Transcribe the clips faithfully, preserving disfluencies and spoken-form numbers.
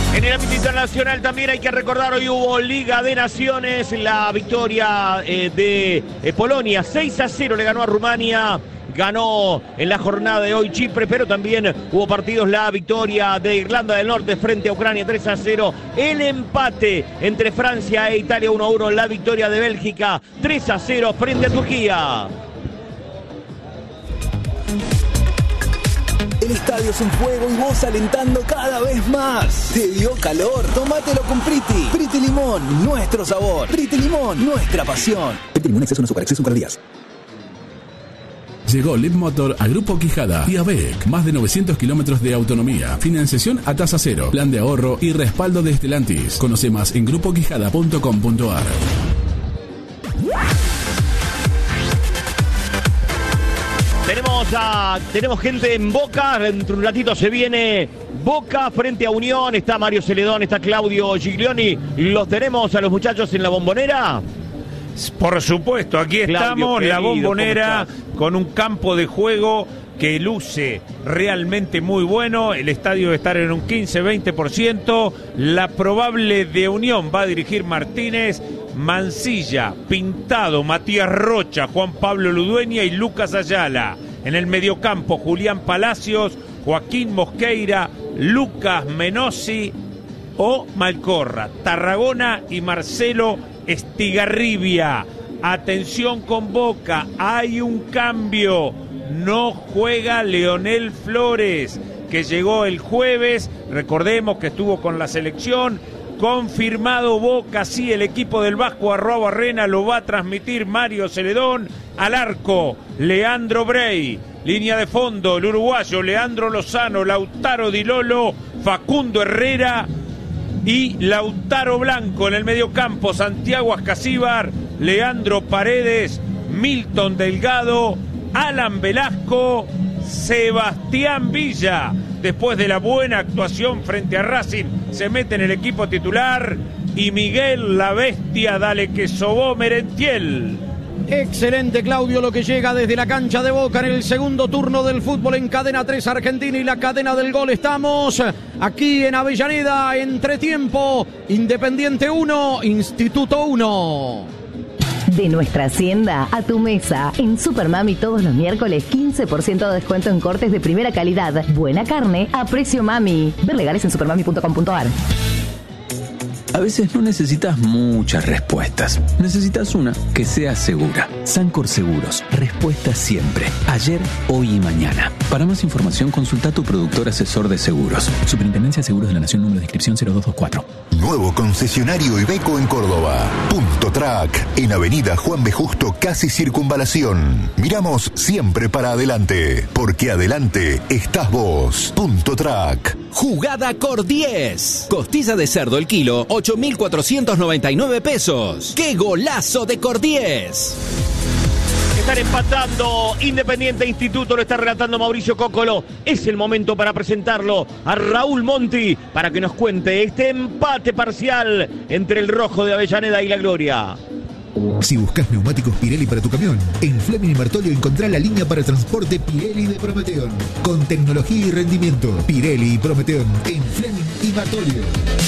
En el ámbito internacional también hay que recordar, hoy hubo Liga de Naciones, la victoria eh, de eh, Polonia, seis a cero le ganó a Rumania. Ganó en la jornada de hoy Chipre, pero también hubo partidos, la victoria de Irlanda del Norte frente a Ucrania tres a cero, el empate entre Francia e Italia uno a uno, la victoria de Bélgica tres a cero frente a Turquía. El estadio es un fuego y vos alentando cada vez más. ¿Te dio calor? Tómatelo con Priti. Priti Limón, nuestro sabor. Priti Limón, nuestra pasión. Priti Limón, exceso en azúcar, exceso en calorías. Llegó Leapmotor a Grupo Quijada y a B E C. Más de novecientos kilómetros de autonomía, financiación a tasa cero, plan de ahorro y respaldo de Stellantis. Conoce más en grupo quijada punto com punto a r. Tenemos, a, tenemos gente en Boca, dentro de un ratito se viene Boca frente a Unión, está Mario Celedón, está Claudio Giglioni, los tenemos a los muchachos en la Bombonera. Por supuesto, aquí Claudio, estamos, querido, la Bombonera, ¿cómo con un campo de juego que luce realmente muy bueno. El estadio debe estar en un quince a veinte por ciento. La probable de Unión va a dirigir Martínez, Mancilla, Pintado, Matías Rocha, Juan Pablo Ludueña y Lucas Ayala. En el mediocampo, Julián Palacios, Joaquín Mosqueira, Lucas Menossi o Malcorra, Tarragona y Marcelo Estigarribia. Atención con Boca, hay un cambio. No juega Leonel Flores, que llegó el jueves. Recordemos que estuvo con la selección. Confirmado Boca, sí, el equipo del Vasco Arroa Barrena lo va a transmitir Mario Celedón. Al arco, Leandro Brey. Línea de fondo, el uruguayo Leandro Lozano, Lautaro Di Lolo, Facundo Herrera y Lautaro Blanco. En el mediocampo, Santiago Ascasíbar, Leandro Paredes, Milton Delgado, Alan Velasco, Sebastián Villa. Después de la buena actuación frente a Racing, se mete en el equipo titular. Y Miguel La Bestia Dale que sobó Merentiel. Excelente, Claudio, lo que llega desde la cancha de Boca en el segundo turno del fútbol en Cadena tres Argentina y la cadena del gol. Estamos aquí en Avellaneda, entretiempo, Independiente uno, Instituto uno. De nuestra hacienda a tu mesa. En Supermami todos los miércoles quince por ciento de descuento en cortes de primera calidad. Buena carne a precio mami. Ver legales en supermami punto com punto a r. A veces no necesitas muchas respuestas. Necesitas una que sea segura. Sancor Seguros. Respuesta siempre. Ayer, hoy y mañana. Para más información, consulta a tu productor asesor de seguros. Superintendencia de Seguros de la Nación, número de inscripción cero dos dos cuatro. Nuevo concesionario Iveco en Córdoba. Punto Track. En Avenida Juan B. Justo, casi Circunvalación. Miramos siempre para adelante. Porque adelante estás vos. Punto Track. Jugada Cor diez. Costilla de cerdo el kilo, ocho mil cuatrocientos noventa y nueve pesos. ¡Qué golazo de Cor diez! Están empatando Independiente Instituto, lo está relatando Mauricio Cócolo. Es el momento para presentarlo a Raúl Monti para que nos cuente este empate parcial entre el Rojo de Avellaneda y la Gloria. Si buscas neumáticos Pirelli para tu camión, en Fleming y Martolio encontrá la línea para transporte Pirelli de Prometeon. Con tecnología y rendimiento, Pirelli y Prometeon en Fleming y Martolio.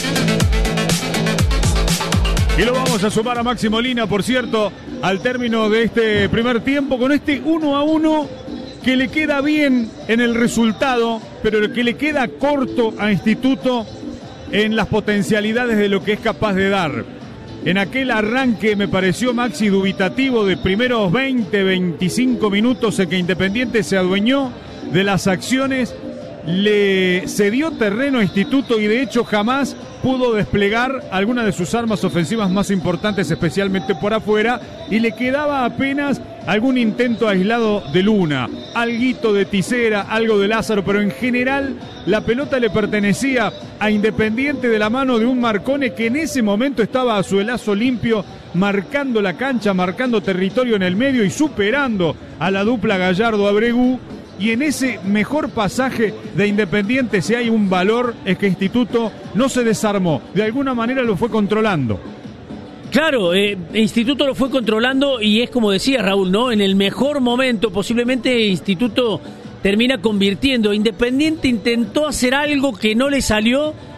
Y lo vamos a sumar a Maxi Molina, por cierto, al término de este primer tiempo, con este uno a uno que le queda bien en el resultado, pero que le queda corto a Instituto en las potencialidades de lo que es capaz de dar. En aquel arranque me pareció, Maxi, dubitativo de primeros veinte, veinticinco minutos en que Independiente se adueñó de las acciones, le cedió terreno a Instituto y de hecho jamás pudo desplegar alguna de sus armas ofensivas más importantes, especialmente por afuera, y le quedaba apenas algún intento aislado de Luna, alguito de Tisera, algo de Lázaro, pero en general la pelota le pertenecía a Independiente de la mano de un Marcone que en ese momento estaba a suelazo limpio, marcando la cancha, marcando territorio en el medio y superando a la dupla Gallardo-Abregú. Y en ese mejor pasaje de Independiente, si hay un valor, es que Instituto no se desarmó. De alguna manera lo fue controlando. Claro, eh, Instituto lo fue controlando y es como decía Raúl, ¿no? En el mejor momento, posiblemente Instituto termina convirtiendo. Independiente intentó hacer algo que no le salió